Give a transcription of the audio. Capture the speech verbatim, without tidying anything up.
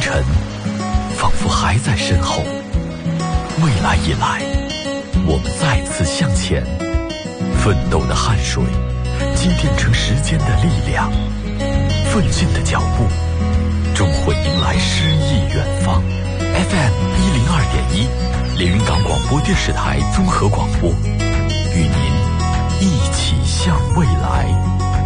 尘仿佛还在身后，未来已来，我们再次向前，奋斗的汗水积淀成时间的力量，奋进的脚步终会迎来诗意远方。 F M 一零二点一，连云港广播电视台综合广播，与您一起向未来。